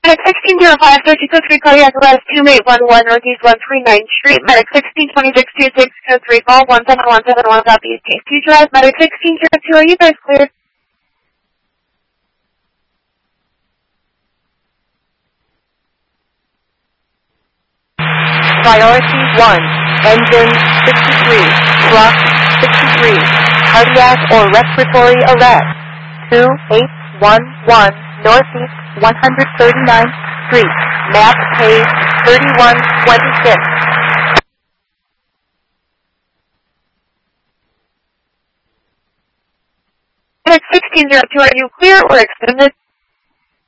Medic 1605, 3203, cardiac arrest, 2811 Northeast 139th Street. Medic 162626, code 3, call 17171, Southeast Case. Future Rise, Medic 1602, are you guys cleared? Priority 1, engine 63, truck 63, cardiac or respiratory arrest, 2811 Northeast 139th Street, map page 3126. Medic 1602, are you clear or extended?